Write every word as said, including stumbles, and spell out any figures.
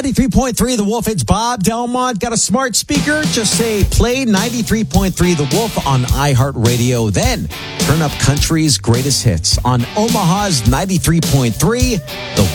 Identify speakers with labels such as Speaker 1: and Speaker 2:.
Speaker 1: ninety-three point three The Wolf. It's Bob Delmont. Got a smart speaker? Just say play ninety-three point three The Wolf on iHeartRadio. Then turn up country's greatest hits on Omaha's ninety-three point three The